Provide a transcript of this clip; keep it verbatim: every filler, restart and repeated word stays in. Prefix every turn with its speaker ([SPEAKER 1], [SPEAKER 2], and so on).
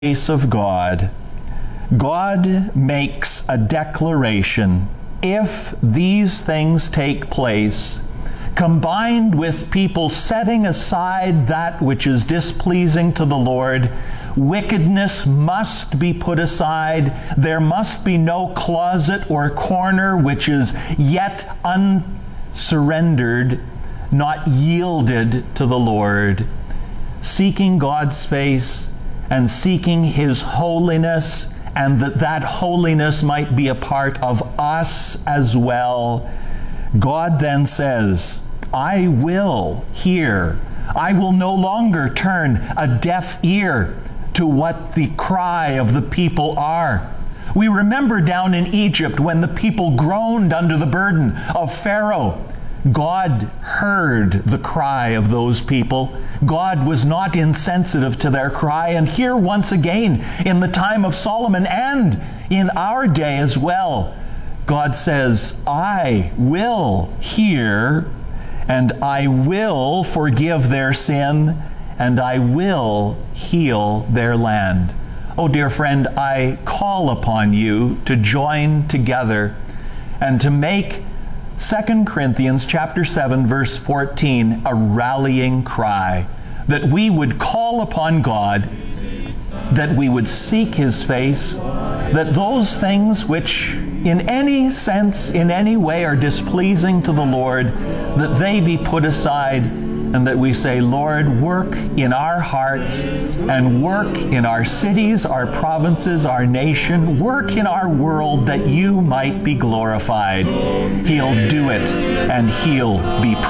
[SPEAKER 1] Face of God, God makes a declaration. If these things take place, combined with people setting aside that which is displeasing to the Lord, wickedness must be put aside. There must be no closet or corner which is yet unsurrendered, not yielded to the Lord. Seeking God's face and seeking His holiness, and that that holiness might be a part of us as well. God then says, I will hear. I will no longer turn a deaf ear to what the cry of the people are. We remember down in Egypt when the people groaned under the burden of Pharaoh. God heard the cry of those people. God was not insensitive to their cry. And here once again, in the time of Solomon and in our day as well, God says, I will hear, and I will forgive their sin, and I will heal their land. Oh, dear friend, I call upon you to join together and to make Second Corinthians chapter seven, verse fourteen, a rallying cry, that we would call upon God, that we would seek His face, that those things which in any sense, in any way are displeasing to the Lord, that they be put aside, and that we say, Lord, work in our hearts and work in our cities, our provinces, our nation, work in our world that you might be glorified. He'll do it, and He'll be praised.